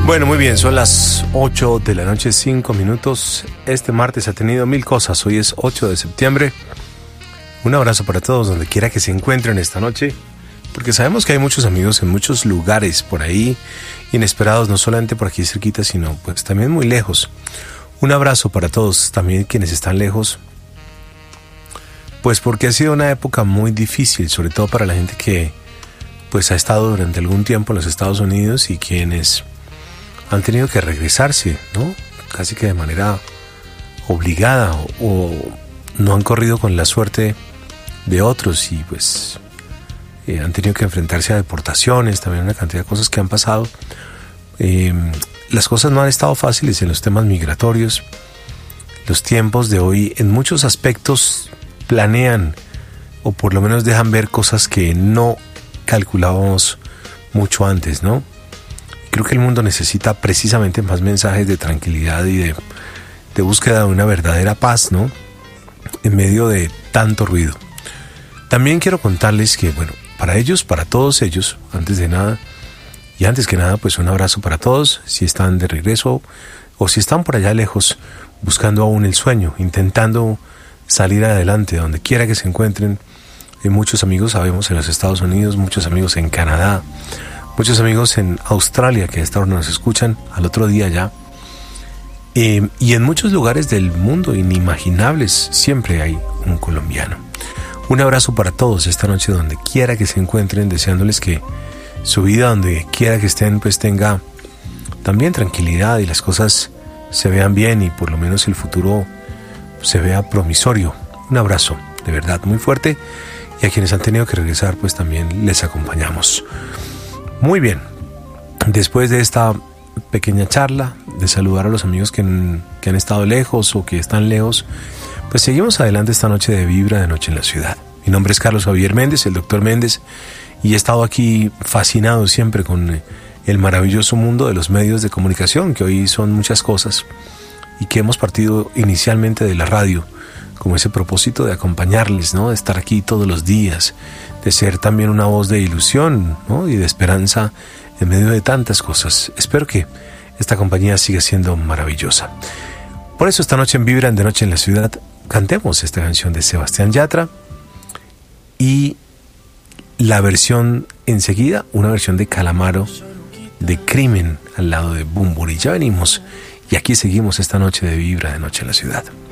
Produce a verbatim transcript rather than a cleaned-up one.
Bueno, muy bien, son las ocho de la noche, cinco minutos. Este martes ha tenido mil cosas. Hoy es ocho de septiembre. Un abrazo para todos donde quiera que se encuentren esta noche, porque sabemos que hay muchos amigos en muchos lugares por ahí, inesperados, no solamente por aquí cerquita, sino pues también muy lejos. Un abrazo para todos, también quienes están lejos, pues porque ha sido una época muy difícil, sobre todo para la gente que pues ha estado durante algún tiempo en los Estados Unidos y quienes han tenido que regresarse, ¿no? Casi que de manera obligada, o, o no han corrido con la suerte de otros y pues eh, han tenido que enfrentarse a deportaciones, también una cantidad de cosas que han pasado. Eh, las cosas no han estado fáciles en los temas migratorios. Los tiempos de hoy en muchos aspectos planean o por lo menos dejan ver cosas que no calculábamos mucho antes, ¿no? Creo que el mundo necesita precisamente más mensajes de tranquilidad y de, de búsqueda de una verdadera paz, ¿no? En medio de tanto ruido. También quiero contarles que, bueno, para ellos, para todos ellos, antes de nada, y antes que nada, pues un abrazo para todos, si están de regreso o si están por allá lejos, buscando aún el sueño, intentando salir adelante, donde quiera que se encuentren. Hay muchos amigos, sabemos, en los Estados Unidos, muchos amigos en Canadá, muchos amigos en Australia que a esta hora nos escuchan, al otro día ya. Eh, y en muchos lugares del mundo inimaginables siempre hay un colombiano. Un abrazo para todos esta noche donde quiera que se encuentren, deseándoles que su vida donde quiera que estén pues tenga también tranquilidad y las cosas se vean bien y por lo menos el futuro se vea promisorio. Un abrazo de verdad muy fuerte y a quienes han tenido que regresar pues también les acompañamos. Muy bien, después de esta pequeña charla, de saludar a los amigos que han, que han estado lejos o que están lejos, pues seguimos adelante esta noche de Vibra de Noche en la Ciudad. Mi nombre es Carlos Javier Méndez, el doctor Méndez, y he estado aquí fascinado siempre con el maravilloso mundo de los medios de comunicación, que hoy son muchas cosas, y que hemos partido inicialmente de la radio, como ese propósito de acompañarles, ¿no? De estar aquí todos los días, de ser también una voz de ilusión, ¿no? Y de esperanza en medio de tantas cosas. Espero que esta compañía siga siendo maravillosa. Por eso esta noche en Vibra de Noche en la Ciudad cantemos esta canción de Sebastián Yatra y la versión enseguida, una versión de Calamaro de Crimen al lado de Bunbury. Ya venimos y aquí seguimos esta noche de Vibra de Noche en la Ciudad.